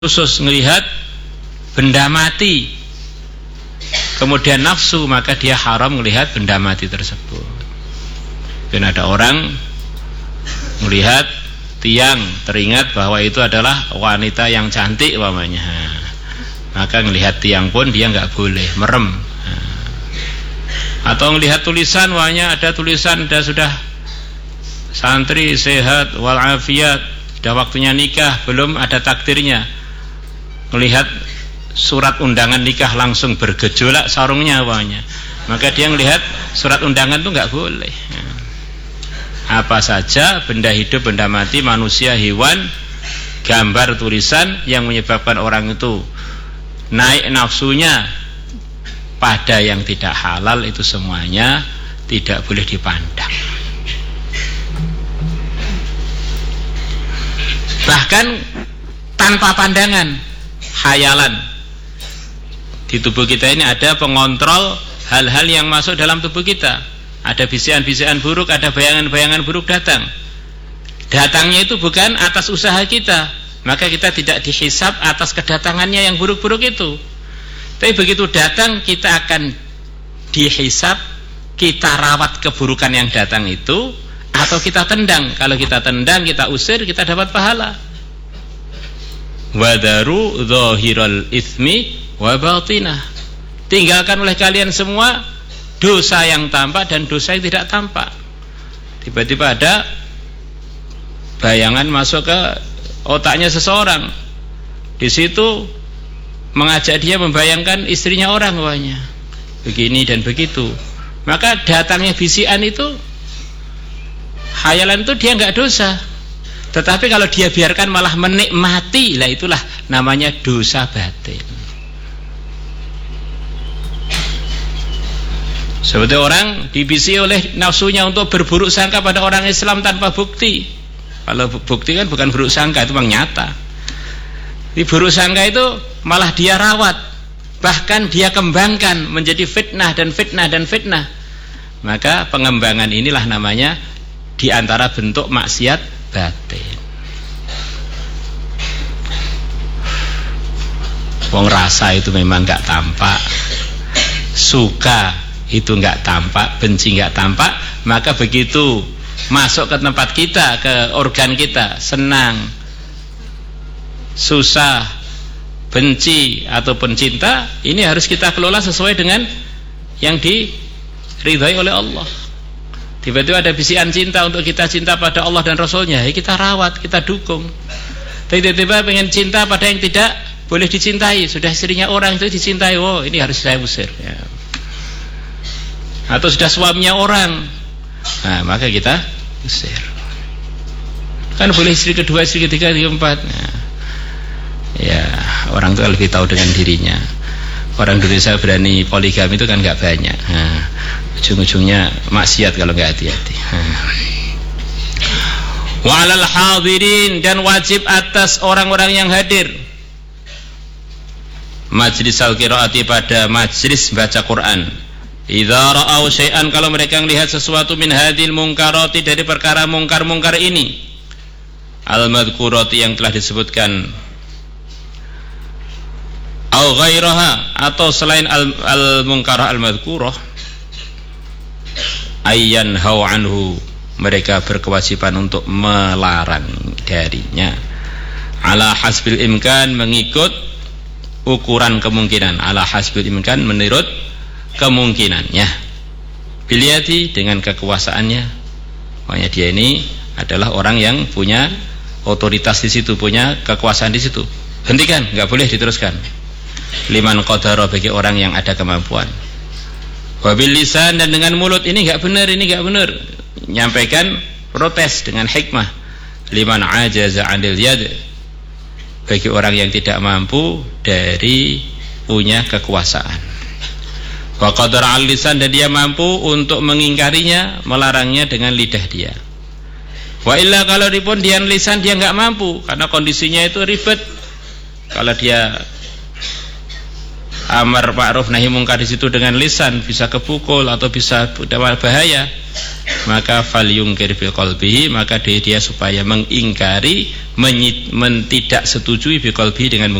khusus melihat benda mati, kemudian nafsu, maka dia haram melihat benda mati tersebut. Dan ada orang melihat tiang, teringat bahwa itu adalah wanita yang cantik umpamanya, maka melihat tiang pun dia nggak boleh merem. Atau melihat tulisan, wahnya ada tulisan, sudah santri sehat walafiat, sudah waktunya nikah, belum ada takdirnya, melihat surat undangan nikah langsung bergejolak sarungnya wahnya, maka dia melihat surat undangan itu nggak boleh. Apa saja benda hidup, benda mati, manusia, hewan, gambar, tulisan yang menyebabkan orang itu naik nafsunya pada yang tidak halal, itu semuanya tidak boleh dipandang. Bahkan tanpa pandangan, khayalan. Di tubuh kita ini ada pengontrol hal-hal yang masuk dalam tubuh kita. Ada bisikan-bisikan buruk, ada bayangan-bayangan buruk datang. Datangnya itu bukan atas usaha kita, maka kita tidak dihisab atas kedatangannya yang buruk-buruk itu. Tapi begitu datang, kita akan dihisab, kita rawat keburukan yang datang itu, atau kita tendang. Kalau kita tendang, kita usir, kita dapat pahala. Wadaru zahiral itsmi wa batinah. Tinggalkan oleh kalian semua dosa yang tampak dan dosa yang tidak tampak. Tiba-tiba ada bayangan masuk ke otaknya seseorang, di situ mengajak dia membayangkan istrinya orang, wahnya begini dan begitu, maka datangnya bisikan itu, khayalan itu, dia nggak dosa. Tetapi kalau dia biarkan malah menikmati, lah itulah namanya dosa batin. Seperti orang dibisi oleh nafsunya untuk berburuk sangka pada orang Islam tanpa bukti. Kalau bukti kan bukan buruk sangka, itu memang nyata. Di buruk sangka itu malah dia rawat, bahkan dia kembangkan menjadi fitnah dan fitnah dan fitnah. Maka pengembangan inilah namanya diantara bentuk maksiat batin. Wong rasa itu memang nggak tampak, suka itu nggak tampak, benci nggak tampak, maka begitu masuk ke tempat kita, ke organ kita, senang, susah, benci ataupun cinta, ini harus kita kelola sesuai dengan yang diridhai oleh Allah. Tiba-tiba ada bisikan cinta untuk kita cinta pada Allah dan Rasulnya, ya kita rawat, kita dukung. Tiba-tiba pengen cinta pada yang tidak boleh dicintai, sudah istrinya orang itu dicintai, oh ini harus saya usir, ya. Atau sudah suaminya orang, nah maka kita usir. Kan boleh istri kedua, istri ketiga, istri keempat. Nah, ya orang itu lebih tahu dengan dirinya. Orang Indonesia berani poligami itu kan nggak banyak. Nah, ujung-ujungnya maksiat kalau nggak hati-hati. Wa 'alal hadirin, dan wajib atas orang-orang yang hadir majlis al-qiraati, pada majlis baca Quran. Idza ra'au syai'an, kalau mereka melihat sesuatu min hadil munkarati, dari perkara mungkar-mungkar ini, al-madhkurati, yang telah disebutkan, au ghairaha, atau selain al-munkarah al-madhkurah, ayyan hau anhu, mereka berkewajiban untuk melarang darinya, ala hasbil imkan, mengikut ukuran kemungkinan, ala hasbil imkan, menurut kemungkinannya, biliyati, dengan kekuasaannya. Makanya dia ini adalah orang yang punya otoritas di situ, punya kekuasaan di situ. Hentikan, nggak boleh diteruskan. Liman qadara, bagi orang yang ada kemampuan. Wabil lisan, dan dengan mulut, ini nggak benar, ini nggak benar, nyampaikan protes dengan hikmah. Liman ajaza 'anil yad, bagi orang yang tidak mampu dari punya kekuasaan. Wa qadara al lisan, dan dia mampu untuk mengingkarinya, melarangnya dengan lidah dia. Wa illa, kalau dipun dia lisan dia nggak mampu, karena kondisinya itu ribet. Kalau dia amar ma'ruf nahi mungkar di situ dengan lisan, bisa kepukul atau bisa bahaya. maka fal yungkir fi qalbihi, maka dia supaya mengingkari, tidak setujui bi qalbihi dengan